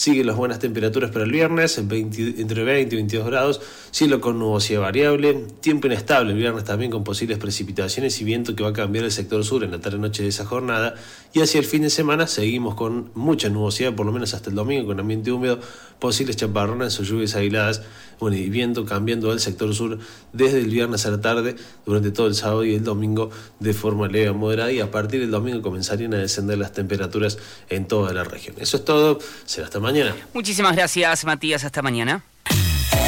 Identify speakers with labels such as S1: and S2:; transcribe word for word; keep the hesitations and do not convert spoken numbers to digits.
S1: Siguen las buenas temperaturas para el viernes, veinte, entre veinte y veintidós grados, cielo con nubosidad variable, tiempo inestable el viernes también con posibles precipitaciones y viento que va a cambiar el sector sur en la tarde-noche de esa jornada. Y hacia el fin de semana seguimos con mucha nubosidad, por lo menos hasta el domingo, con ambiente húmedo, posibles chaparrones o lluvias aisladas, bueno, y viento cambiando al sector sur desde el viernes a la tarde, durante todo el sábado y el domingo de forma leve a moderada, y a partir del domingo comenzarían a descender las temperaturas en toda la región. Eso es todo, será hasta mañana.
S2: Muchísimas gracias, Matías, hasta mañana.